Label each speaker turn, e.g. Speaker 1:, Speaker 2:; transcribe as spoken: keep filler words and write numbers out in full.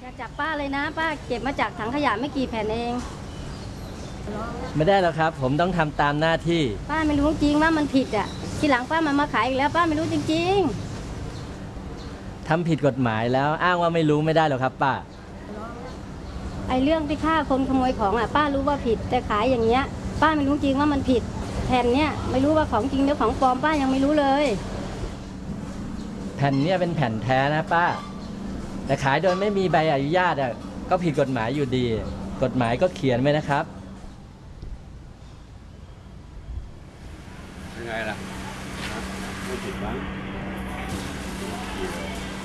Speaker 1: อย่าจับป้าเลยนะป้าเก็บมาจากถังขยะไม่กี่แผ่นเอง
Speaker 2: ไม่ได้หรอกครับผมต้องทำตามหน้าที่
Speaker 1: ป้าไม่รู้จริงว่ามันผิดอ่ะทีหลังป้ามันมาขายอีกแล้วป้าไม่รู้จริง
Speaker 2: ทำผิดกฎหมายแล้วอ้างว่าไม่รู้ไม่ได้หรอกครับป้า
Speaker 1: ๆไอ้เรื่องที่ฆ่าคนขโมยของอ่ะป้ารู้ว่าผิดแต่ขายอย่างเงี้ยป้าไม่รู้จริงว่ามันผิดแผ่นเนี้ยไม่รู้ว่าของจริงหรือของปลอมป้ายังไม่รู้เลย
Speaker 2: แผ่นนี้เป็นแผ่นแท้นะป้าแต่ขายโดยไม่มีใบอนุญาตอ่ะก็ผิดกฎหมายอยู่ดีกฎหมายก็เขียนไว้นะครับ
Speaker 3: ยังไงล่ะไม่ผิดบ้าง